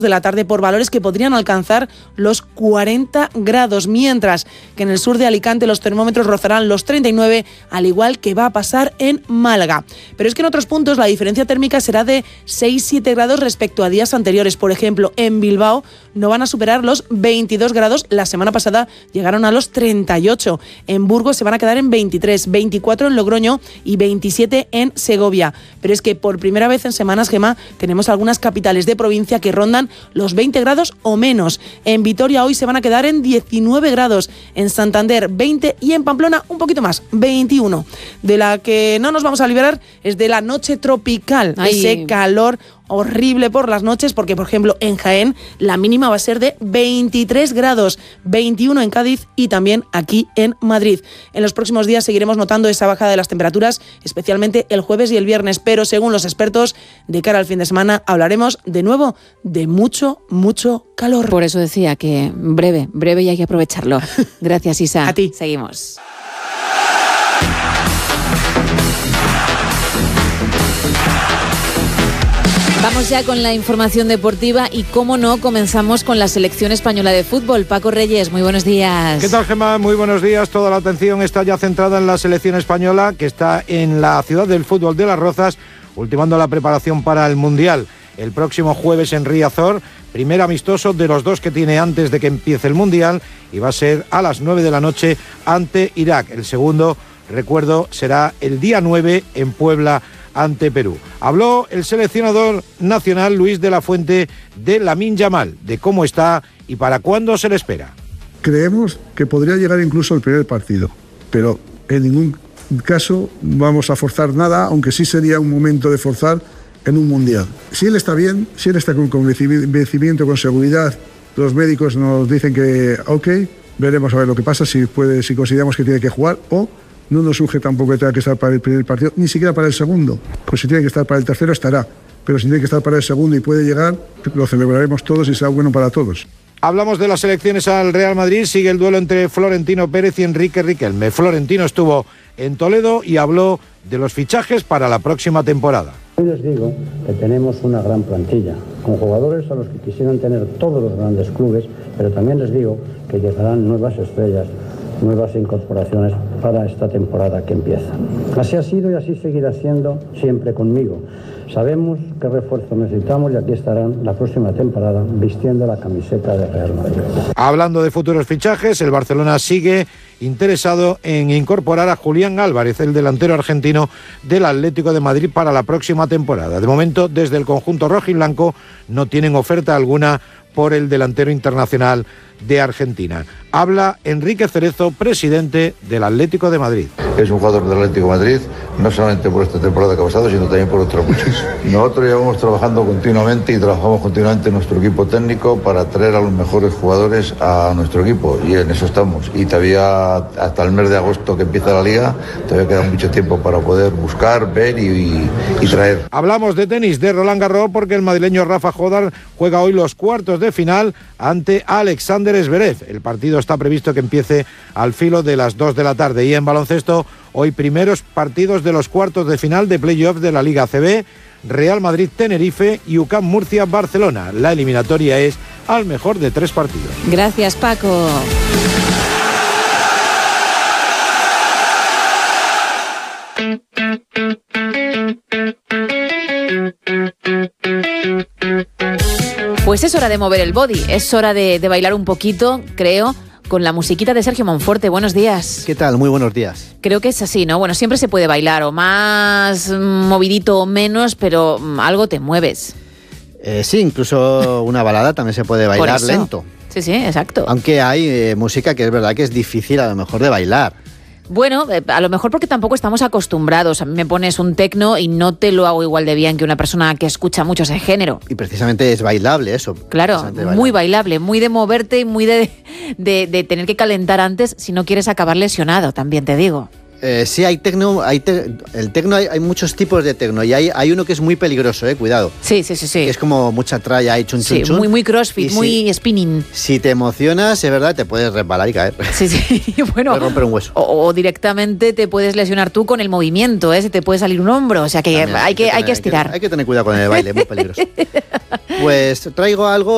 de la tarde por valores que podrían alcanzar los 40 grados, mientras que en el sur de Alicante los termómetros rozarán los 39, al igual que va a pasar en Málaga. Pero es que en otros puntos la diferencia térmica será de 6-7 grados respecto a días anteriores. Por ejemplo, en Bilbao no van a superar los 22 grados, la semana pasada llegaron a los 38. En Burgos se van a quedar en 23, 24 en Logroño y 27 en Segovia. Pero es que por primera vez en semanas, Gemma, tenemos algunas capitales de provincia que rondan los 20 grados o menos. En Vitoria hoy se van a quedar en 19 grados, en Santander 20 y en Pamplona un poquito más, 21. De la que no nos vamos a liberar es de la noche tropical, ese calor horrible por las noches, porque por ejemplo en Jaén la mínima va a ser de 23 grados, 21 en Cádiz y también aquí en Madrid. En los próximos días seguiremos notando esa bajada de las temperaturas, especialmente el jueves y el viernes, pero según los expertos, de cara al fin de semana hablaremos de nuevo de mucho calor. Por eso decía que breve y hay que aprovecharlo. Gracias, Isa. A ti. Seguimos. Vamos ya con la información deportiva y, cómo no, comenzamos con la selección española de fútbol. Paco Reyes, muy buenos días. ¿Qué tal, Gemma? Muy buenos días. Toda la atención está ya centrada en la selección española, que está en la ciudad del fútbol de Las Rozas, ultimando la preparación para el Mundial. El próximo jueves en Riazor, primer amistoso de los dos que tiene antes de que empiece el Mundial, y va a ser a las 9 de la noche ante Irak. El segundo, recuerdo, será el día 9 en Puebla, ante Perú. Habló el seleccionador nacional Luis de la Fuente de Lamine Yamal, de cómo está y para cuándo se le espera. Creemos que podría llegar incluso el primer partido, pero en ningún caso vamos a forzar nada, aunque sí sería un momento de forzar en un mundial. Si él está bien, si él está con convencimiento, con seguridad, los médicos nos dicen que ok, veremos a ver lo que pasa, si consideramos que tiene que jugar, o no nos surge tampoco que tenga que estar para el primer partido, ni siquiera para el segundo. Pues si tiene que estar para el tercero, estará. Pero si tiene que estar para el segundo y puede llegar, lo celebraremos todos y será bueno para todos. Hablamos de las selecciones al Real Madrid. Sigue el duelo entre Florentino Pérez y Enrique Riquelme. Florentino estuvo en Toledo y habló de los fichajes para la próxima temporada. Hoy les digo que tenemos una gran plantilla, con jugadores a los que quisieran tener todos los grandes clubes, pero también les digo que llegarán nuevas estrellas, nuevas incorporaciones para esta temporada que empieza. Así ha sido y así seguirá siendo siempre conmigo. Sabemos qué refuerzos necesitamos y aquí estarán la próxima temporada vistiendo la camiseta de Real Madrid. Hablando de futuros fichajes, el Barcelona sigue interesado en incorporar a Julián Álvarez, el delantero argentino del Atlético de Madrid, para la próxima temporada. De momento, desde el conjunto rojiblanco no tienen oferta alguna por el delantero internacional de Argentina. Habla Enrique Cerezo, presidente del Atlético de Madrid. Es un jugador del Atlético de Madrid, no solamente por esta temporada que ha pasado, sino también por otras muchas. Nosotros llevamos trabajando continuamente y trabajamos continuamente en nuestro equipo técnico para traer a los mejores jugadores a nuestro equipo, y en eso estamos. Y todavía hasta el mes de agosto que empieza la Liga, todavía queda mucho tiempo para poder buscar, ver y traer. Hablamos de tenis, de Roland Garros, porque el madrileño Rafa Jodar juega hoy los cuartos de final ante Alexander Zverev. El partido está previsto que empiece al filo de las 2 de la tarde. Y en baloncesto, hoy primeros partidos de los cuartos de final de playoff de la Liga ACB, Real Madrid-Tenerife y UCAM Murcia-Barcelona. La eliminatoria es al mejor de 3 partidos. Gracias, Paco. Pues es hora de mover el body, es hora de bailar un poquito, creo, con la musiquita de Sergio Monforte. Buenos días. ¿Qué tal? Muy buenos días. Creo que es así, ¿no? Bueno, siempre se puede bailar, o más movidito o menos, pero algo te mueves. Sí, incluso una balada también se puede bailar lento. Sí, sí, exacto. Aunque hay música que es verdad que es difícil a lo mejor de bailar. Bueno, a lo mejor porque tampoco estamos acostumbrados. A mí me pones un tecno y no te lo hago igual de bien que una persona que escucha mucho ese género. Y precisamente es bailable eso. Claro, muy bailable, muy de moverte y muy de tener que calentar antes si no quieres acabar lesionado, también te digo. Sí, hay tecno, el tecno hay muchos tipos de tecno y hay uno que es muy peligroso, cuidado. Sí. Que es como mucha tralla y chun. Sí, muy crossfit, muy spinning. Si te emocionas, es verdad, te puedes resbalar y caer. Sí, bueno. Puedes romper un hueso. O directamente te puedes lesionar tú con el movimiento, se te puede salir un hombro, o sea que también hay que estirar. Hay que tener cuidado con el baile, muy peligroso. Pues traigo algo